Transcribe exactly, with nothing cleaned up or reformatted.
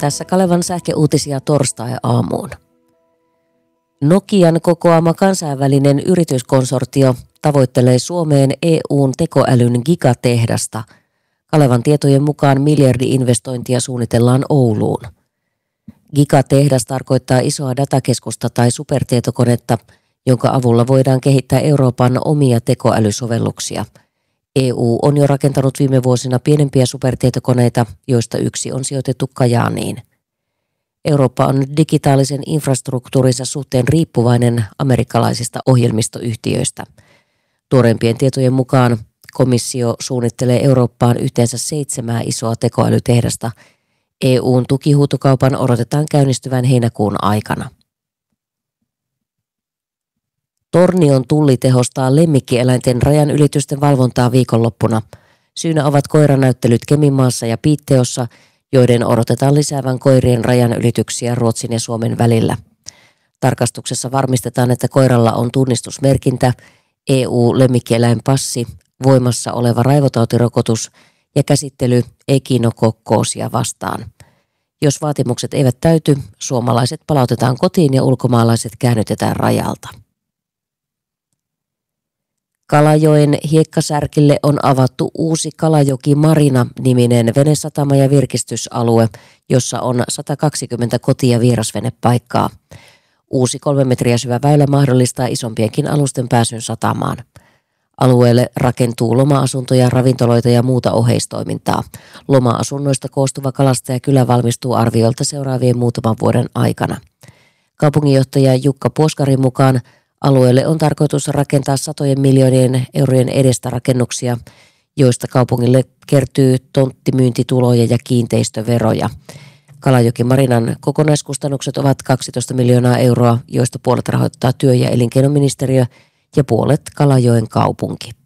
tässä Kalevan sähköuutisia torstai-aamuun. Nokian kokoama kansainvälinen yrityskonsortio tavoittelee Suomeen E U:n tekoälyn gigatehdasta. Kalevan tietojen mukaan miljardi-investointia suunnitellaan Ouluun. Gigatehdas tarkoittaa isoa datakeskusta tai supertietokonetta, jonka avulla voidaan kehittää Euroopan omia tekoälysovelluksia. E U on jo rakentanut viime vuosina pienempiä supertietokoneita, joista yksi on sijoitettu Kajaaniin. Eurooppa on digitaalisen infrastruktuurinsa suhteen riippuvainen amerikkalaisista ohjelmistoyhtiöistä. Tuoreimpien tietojen mukaan komissio suunnittelee Eurooppaan yhteensä seitsemää isoa tekoälytehdasta. E U:n tukihuutokaupan odotetaan käynnistyvän heinäkuun aikana. Tornion tulli tehostaa lemmikkieläinten rajanylitysten valvontaa viikonloppuna. Syynä ovat koiranäyttelyt Keminmaassa ja Piitteossa, joiden odotetaan lisäävän koirien rajanylityksiä Ruotsin ja Suomen välillä. Tarkastuksessa varmistetaan, että koiralla on tunnistusmerkintä, E U-lemmikkieläinpassi, voimassa oleva raivotautirokotus ja käsittely ekinokokkoosia vastaan. Jos vaatimukset eivät täyty, suomalaiset palautetaan kotiin ja ulkomaalaiset käännytetään rajalta. Kalajoen hiekkasärkille on avattu uusi Kalajoki-Marina-niminen venesatama ja virkistysalue, jossa on sata kaksikymmentä koti- ja vierasvenepaikkaa. Uusi kolme metriä syvä väylä mahdollistaa isompienkin alusten pääsyn satamaan. Alueelle rakentuu loma-asuntoja, ravintoloita ja muuta oheistoimintaa. Loma-asunnoista koostuva kalastajakylä valmistuu arviolta seuraavien muutaman vuoden aikana. Kaupunginjohtaja Jukka Puoskarin mukaan alueelle on tarkoitus rakentaa satojen miljoonien eurojen edestä rakennuksia, joista kaupungille kertyy tonttimyyntituloja ja kiinteistöveroja. Kalajoki-Marinan kokonaiskustannukset ovat kaksitoista miljoonaa euroa, joista puolet rahoittaa työ- ja elinkeinoministeriö ja puolet Kalajoen kaupunki.